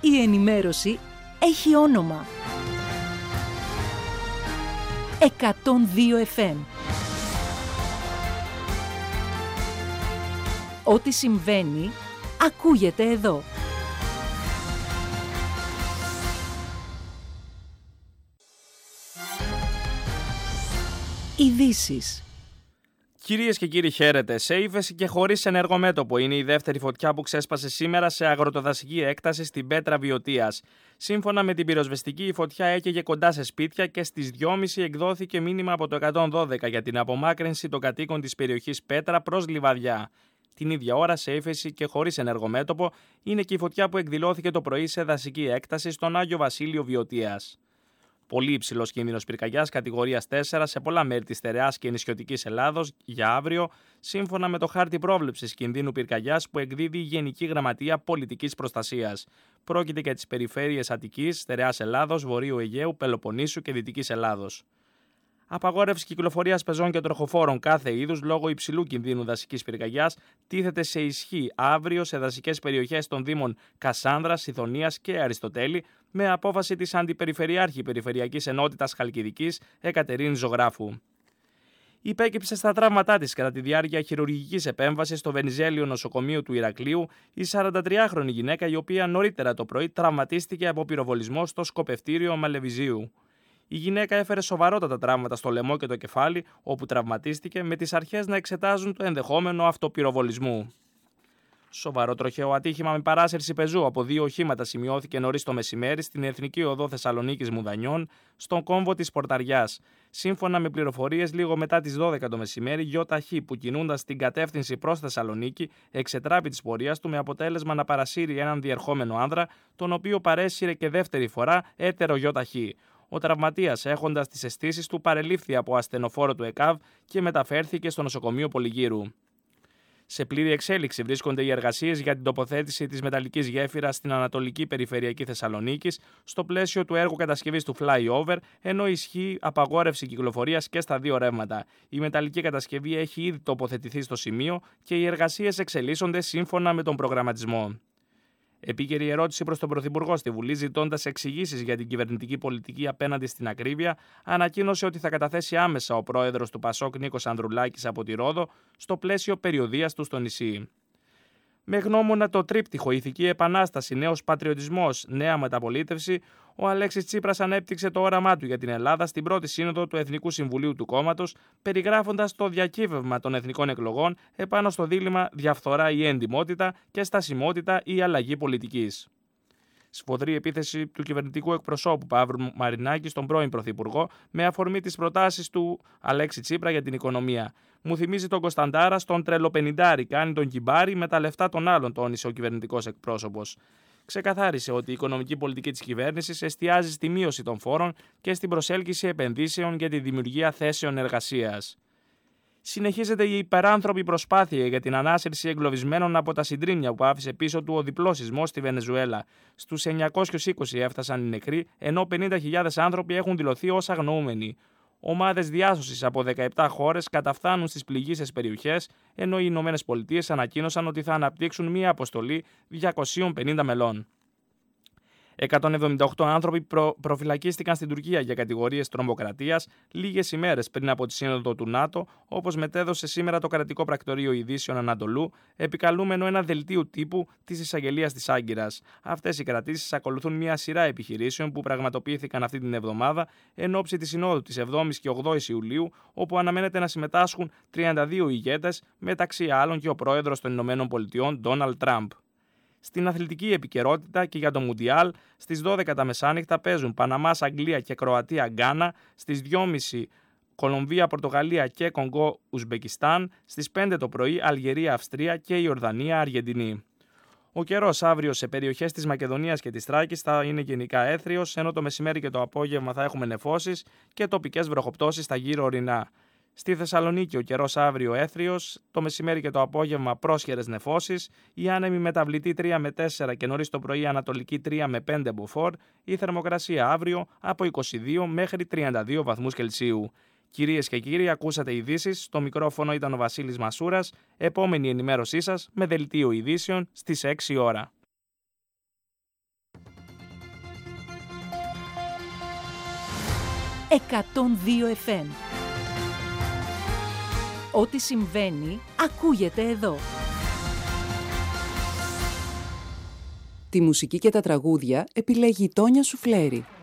Η ενημέρωση έχει όνομα. 102 FM. Ό,τι συμβαίνει, ακούγεται εδώ. Ειδήσεις. Κυρίες και κύριοι, χαίρετε. Σε ύφεση και χωρίς ενεργό μέτωπο είναι η δεύτερη φωτιά που ξέσπασε σήμερα σε αγροτοδασική έκταση στην Πέτρα Βιωτίας. Σύμφωνα με την πυροσβεστική, η φωτιά έκαιγε κοντά σε σπίτια και στις 2.30 εκδόθηκε μήνυμα από το 112 για την απομάκρυνση των κατοίκων της περιοχής Πέτρα προς Λιβαδιά. Την ίδια ώρα, σε ύφεση και χωρίς ενεργό μέτωπο, είναι και η φωτιά που εκδηλώθηκε το πρωί σε δασική έκταση στον Άγιο Βασίλειο Βιωτίας. Πολύ υψηλός κίνδυνος πυρκαγιάς κατηγορίας 4 σε πολλά μέρη της στερεάς και νησιωτικής Ελλάδος για αύριο, σύμφωνα με το χάρτη πρόβλεψης κινδύνου πυρκαγιάς που εκδίδει η Γενική Γραμματεία Πολιτικής Προστασίας. Πρόκειται για τις περιφέρειες Αττικής, στερεάς Ελλάδος, Βορείου Αιγαίου, Πελοποννήσου και Δυτικής Ελλάδος. Απαγόρευση κυκλοφορίας πεζών και τροχοφόρων κάθε είδους λόγω υψηλού κινδύνου δασικής πυρκαγιάς τίθεται σε ισχύ αύριο σε δασικές περιοχές των Δήμων Κασάνδρας, Σιδωνίας και Αριστοτέλη με απόφαση της Αντιπεριφερειάρχη Περιφερειακής Ενότητας Χαλκιδικής Εκατερίνης Ζωγράφου. Υπέκυψε στα τραύματά της κατά τη διάρκεια χειρουργικής επέμβασης στο Βενιζέλιο νοσοκομείο του Ηρακλείου η 43χρονη γυναίκα, η οποία νωρίτερα το πρωί τραυματίστηκε από πυροβολισμό στο σκοπευτήριο Μαλεβιζίου. Η γυναίκα έφερε σοβαρότατα τραύματα στο λαιμό και το κεφάλι, όπου τραυματίστηκε, με τις αρχές να εξετάζουν το ενδεχόμενο αυτοπυροβολισμού. Σοβαρό τροχαίο ατύχημα με παράσυρση πεζού από 2 οχήματα σημειώθηκε νωρίς το μεσημέρι στην Εθνική Οδό Θεσσαλονίκης Μουδανιών, στον κόμβο της Πορταριάς. Σύμφωνα με πληροφορίες, λίγο μετά τις 12 το μεσημέρι, ΙΧ που κινούντας στην κατεύθυνση προς Θεσσαλονίκη εξετράπη της πορείας του με αποτέλεσμα να παρασύρει έναν διερχόμενο άνδρα, τον οποίο παρέσυρε και δεύτερη φορά έτερο ΙΧ. Ο τραυματίας, έχοντας τις αισθήσεις του, παρελήφθη από ασθενοφόρο του ΕΚΑΒ και μεταφέρθηκε στο νοσοκομείο Πολυγύρου. Σε πλήρη εξέλιξη βρίσκονται οι εργασίες για την τοποθέτηση της μεταλλικής γέφυρας στην Ανατολική Περιφερειακή Θεσσαλονίκης στο πλαίσιο του έργου κατασκευής του flyover, ενώ ισχύει απαγόρευση κυκλοφορίας και στα 2 ρεύματα. Η μεταλλική κατασκευή έχει ήδη τοποθετηθεί στο σημείο και οι εργασίες εξελίσσονται σύμφωνα με τον προγραμματισμό. Επίκαιρη ερώτηση προς τον Πρωθυπουργό στη Βουλή, ζητώντας εξηγήσεις για την κυβερνητική πολιτική απέναντι στην ακρίβεια, ανακοίνωσε ότι θα καταθέσει άμεσα ο πρόεδρος του ΠΑΣΟΚ Νίκος Ανδρουλάκης από τη Ρόδο στο πλαίσιο περιοδείας του στο νησί. Με γνώμονα το τρίπτυχο Ηθική Επανάσταση, Νέος Πατριωτισμός, Νέα Μεταπολίτευση, ο Αλέξης Τσίπρας ανέπτυξε το όραμά του για την Ελλάδα στην πρώτη σύνοδο του Εθνικού Συμβουλίου του κόμματος, περιγράφοντας το διακύβευμα των εθνικών εκλογών επάνω στο δίλημμα διαφθορά ή εντιμότητα και στασιμότητα ή αλλαγή πολιτικής. Σφοδρή επίθεση του κυβερνητικού εκπροσώπου Παύλου Μαρινάκη στον πρώην Πρωθυπουργό με αφορμή τις προτάσεις του Αλέξη Τσίπρα για την οικονομία. Μου θυμίζει τον Κωνσταντάρα στον τρελοπενιντάρι, κάνει τον κυμπάρι με τα λεφτά των άλλων, τόνισε ο κυβερνητικός εκπρόσωπος. Ξεκαθάρισε ότι η οικονομική πολιτική της κυβέρνησης εστιάζει στη μείωση των φόρων και στην προσέλκυση επενδύσεων για τη δημιουργία θέσεων εργασίας. Συνεχίζεται η υπεράνθρωπη προσπάθεια για την ανάσυρση εγκλωβισμένων από τα συντρίμμια που άφησε πίσω του ο διπλός σεισμός στη Βενεζουέλα. Στους 920 έφτασαν οι νεκροί, ενώ 50.000 άνθρωποι έχουν δηλωθεί ως αγνοούμενοι. Ομάδες διάσωσης από 17 χώρες καταφθάνουν στις πληγείσες περιοχές, ενώ οι ΗΠΑ ανακοίνωσαν ότι θα αναπτύξουν μία αποστολή 250 μελών. 178 άνθρωποι προφυλακίστηκαν στην Τουρκία για κατηγορίες τρομοκρατίας λίγες ημέρες πριν από τη σύνοδο του ΝΑΤΟ, όπως μετέδωσε σήμερα το κρατικό πρακτορείο ειδήσεων Ανατολού, επικαλούμενο ένα δελτίο τύπου της εισαγγελίας της Άγκυρας. Αυτές οι κρατήσεις ακολουθούν μια σειρά επιχειρήσεων που πραγματοποιήθηκαν αυτή την εβδομάδα εν ώψη της συνόδου της 7ης και 8ης Ιουλίου, όπου αναμένεται να συμμετάσχουν 32 ηγέτες, μεταξύ άλλων και ο πρόεδρος των ΗΠΑ, Ντόναλντ Τραμπ. Στην αθλητική επικαιρότητα και για το Μουντιάλ, στις 12 τα μεσάνυχτα παίζουν Παναμάς, Αγγλία και Κροατία, Γκάνα, στις 2.30 Κολομβία, Πορτογαλία και Κονγκό, Ουσμπεκιστάν, στις 5 το πρωί Αλγερία, Αυστρία και Ιορδανία, Αργεντινή. Ο καιρός αύριο σε περιοχές της Μακεδονίας και της Θράκης θα είναι γενικά έθριος, ενώ το μεσημέρι και το απόγευμα θα έχουμε νεφώσεις και τοπικές βροχοπτώσεις στα γύρω ορεινά. Στη Θεσσαλονίκη ο καιρός αύριο έθριος, το μεσημέρι και το απόγευμα πρόσχερες νεφώσεις, η άνεμη μεταβλητή 3 με 4 και νωρίς το πρωί ανατολική 3 με 5 μποφόρ, η θερμοκρασία αύριο από 22 μέχρι 32 βαθμούς Κελσίου. Κυρίες και κύριοι, ακούσατε ειδήσεις. Στο μικρόφωνο ήταν ο Βασίλης Μασούρας. Επόμενη ενημέρωσή σας με δελτίο ειδήσεων στις 6 ώρα. 102 FM. Ό,τι συμβαίνει, ακούγεται εδώ. Τη μουσική και τα τραγούδια επιλέγει η Τόνια Σουφλέρη.